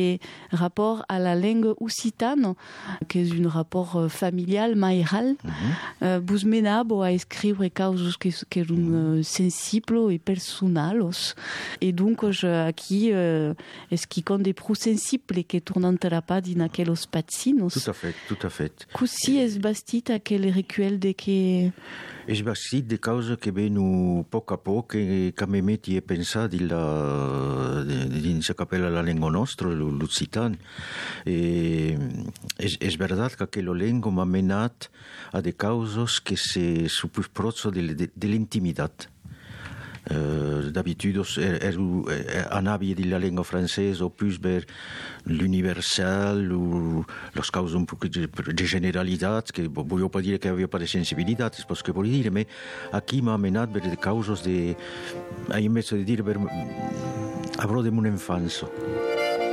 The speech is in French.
de rapport à la langue occitane, que és un rapport familial, mairal. Vos menabo a escriure causos que són sensibles et personals. Et donc, aquí és qui com de prou sensible que tornen terapia din aquells patzinos. Tout à fait. Così és bastit aquel recuel de que... És bastit de causa que venu poc a poc e que me meti a pensar dins la capella la lengua nostra, l'occitan. És veritat que aquella lengua m'ha menat a de causos que se supusprozzo de l'intimitat. D'habitude anava de la lengua francesa o plus vers l'universal o les causes un poc de generalitats que voglio pas dire que havia pas de sensibilitats parce que volia dire, mais aquí m'ha menat vers de causes de, invece de dire, avrò de mon infanzo.